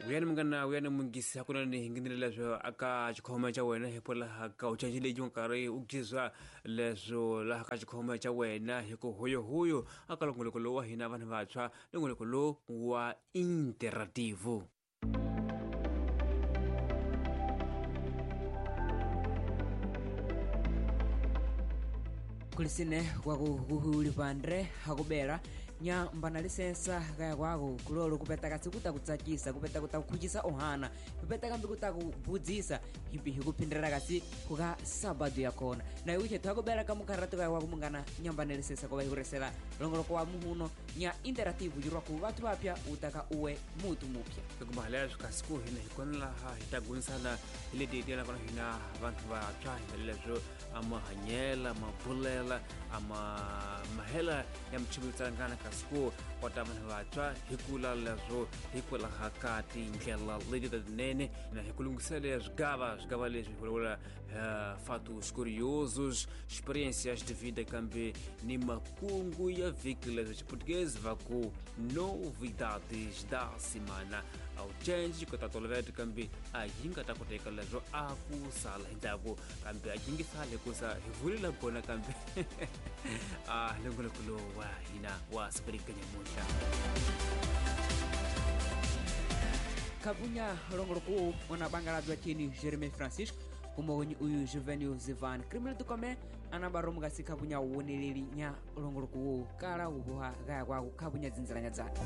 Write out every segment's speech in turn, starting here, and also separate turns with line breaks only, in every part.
uyani mungana uyani mungisi hakuna ni hingine lezo aka chikoma cha wena hepola haka uchanjile junkare ukizwa lezo la haka chikoma cha wena hiko huyo aka longolekolo wa hina vana vatshwa longolekolo wa interativo.
kulisine kwakuhuhuli pandre hakubera nya mbana lisensa kaya kwako kulolo kupeta kasi kutakutsakisa kupeta kutakukhujisa ohana kupeta kambi kutakubudzisa hipi hikupindira kasi kuka sabado yakona na iwiche twakubera kamukaratu kaya kwako mungana nyambana lisensa kwa hiuresela longolo kwa muhuno nya interativu jurwa ku watu wapya utaka uwe mutu mupya
kumahalea kasiku hina hikonla ha hitagunsana ile dede na kona hina vantu va chahelezo ama hanyela mabulela ama mahela ya mchibutangana kasiku watamana vatwa hikula lezo hikula hakati ngela lidida nene na hikulungusele zgava lezo hikula fatos curiosos experiências de vida cambi ni makungu ya vínculos de português vacu novidades da semana ao change que tatolvet cambi a jinga takoteka lezo akusala hindago cambi a jinga sale kusa hivulila bona cambi lengolekulo wa hina wa spriganya musha
kabunya longoloku ona bangaladwa chini Jeremy Francisco umogonyi uyu Juvenil Zivan criminal tukome anabaromu gasi kabunya woneleli nya longoloku kala ubuha gaya kwa kabunya zinziranya zake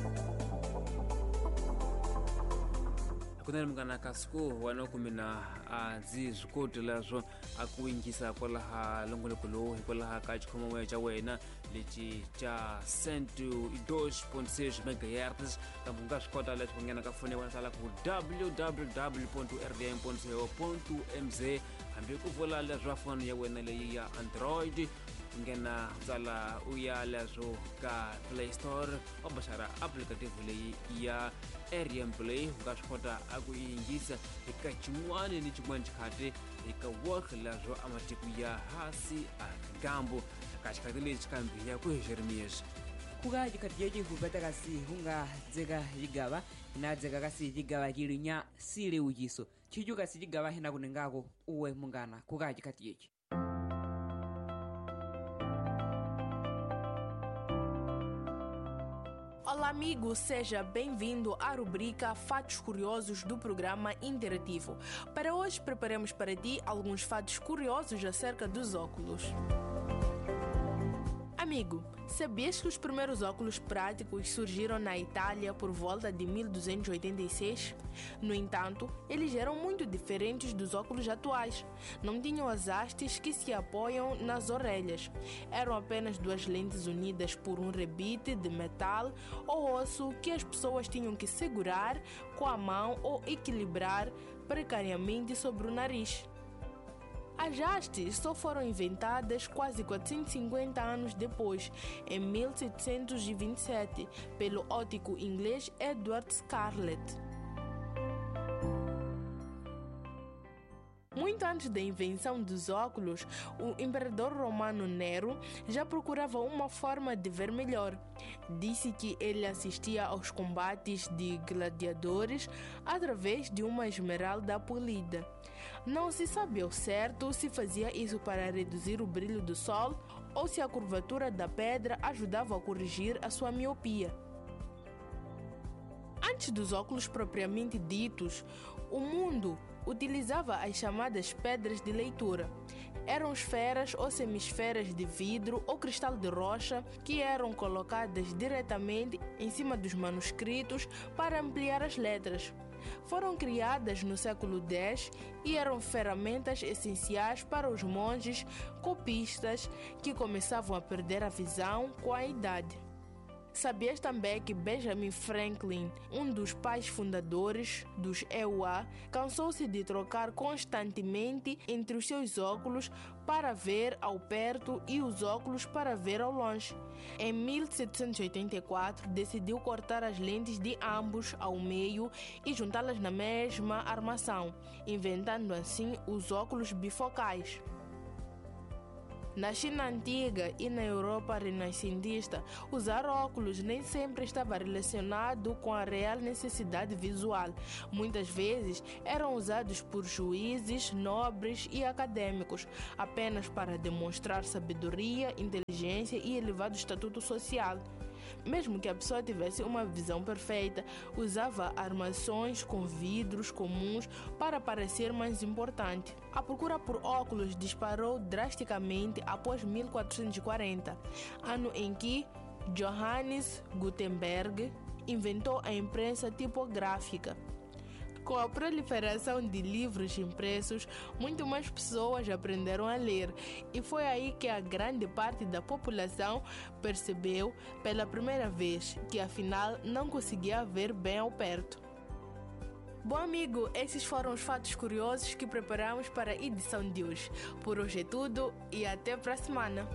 kuna mungana kasiku wanokumina zizukoti lezo akuingisa kwalaha longolekulo hikwalaha kachikoma cha wena lichi cha 102.6 MHz kamunga skota lezo kungena kafune wanasala ku www.rdm.co.mz ambi kuvola lezo afoni ya wena le ya Android ngena zala uya lezo ka Play Store obashara applicative le ya Area Play ngashota akuingisa ikachimwane ni chimwanji khate work lezo amatiku ya hasi agambo kashikatile chikambi ya ku Jeremias
kuga jikatiyeje hubeta kasi hunga zega yigaba na zega kasi yigaba kilinya sile ujiso chiju kasi yigaba hina kunengako uwe mungana kuga jikatiyeje.
Olá amigo, seja bem-vindo à rubrica Fatos Curiosos do programa Interativo. Para hoje preparamos para ti alguns fatos curiosos acerca dos óculos. Amigo, sabias que os primeiros óculos práticos surgiram na Itália por volta de 1286? No entanto, eles eram muito diferentes dos óculos atuais. Não tinham as hastes que se apoiam nas orelhas. Eram apenas duas lentes unidas por um rebite de metal ou osso que as pessoas tinham que segurar com a mão ou equilibrar precariamente sobre o nariz. As hastes só foram inventadas quase 450 anos depois, em 1727, pelo óptico inglês Edward Scarlett. Muito antes da invenção dos óculos, o imperador romano Nero já procurava uma forma de ver melhor. Disse que ele assistia aos combates de gladiadores através de uma esmeralda polida. Não se sabe ao certo se fazia isso para reduzir o brilho do sol ou se a curvatura da pedra ajudava a corrigir a sua miopia. Antes dos óculos propriamente ditos, o mundo utilizava as chamadas pedras de leitura. Eram esferas ou semisferas de vidro ou cristal de rocha que eram colocadas diretamente em cima dos manuscritos para ampliar as letras. Foram criadas no século X e eram ferramentas essenciais para os monges copistas que começavam a perder a visão com a idade. Sabias também que Benjamin Franklin, um dos pais fundadores dos EUA, cansou-se de trocar constantemente entre os seus óculos para ver ao perto e os óculos para ver ao longe. Em 1784, decidiu cortar as lentes de ambos ao meio e juntá-las na mesma armação, inventando assim os óculos bifocais. Na China antiga e na Europa renascentista, usar óculos nem sempre estava relacionado com a real necessidade visual. Muitas vezes eram usados por juízes, nobres e acadêmicos, apenas para demonstrar sabedoria, inteligência e elevado estatuto social. Mesmo que a pessoa tivesse uma visão perfeita, usava armações com vidros comuns para parecer mais importante. A procura por óculos disparou drasticamente após 1440, ano em que Johannes Gutenberg inventou a imprensa tipográfica. Com a proliferação de livros impressos, muito mais pessoas aprenderam a ler, e foi aí que a grande parte da população percebeu pela primeira vez que afinal não conseguia ver bem ao perto. Bom amigo, esses foram os fatos curiosos que preparamos para a edição de hoje. Por hoje é tudo e até para a semana.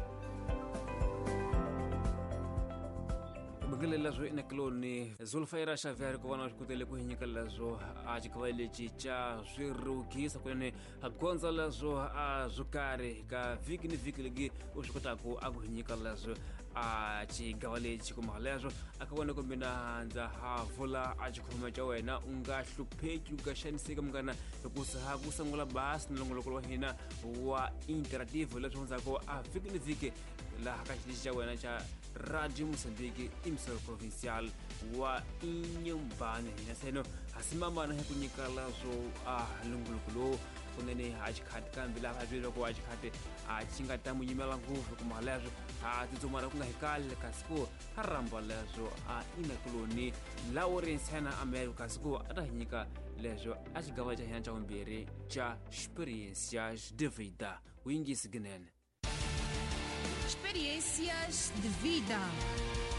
Bagalazo ina kloni Zulfaira Xavier ko wana kutele ku hinyikalazo ajikawale chicha zwiruki sakwene agonzalazo azukare ka vikini vikiligi ushukotako aguhinyikalazo achigawale chikumalazo akabona kombina nza havula achikhoma cha wena unga hlupheki ugashaniseka mngana kusaha kusangula basi nalongolokolo hina wa interactive leswo nzako vikini viki la hakashiti cha wena cha Radio Moçambique, emissora provincial wa Inhambane. Naseno asimama na kunyikalazo lungulukulo kunene achikhat kambila hajiro ko achikhat achingata munyimela nguvu kumalazo tizomara kungahikale kasiko haramba lazo inakuloni Lawrence Hana America kasiko atahinyika lezo achigawaja hina cha umbere cha experiências de vida wingi signen.
Experiências de vida.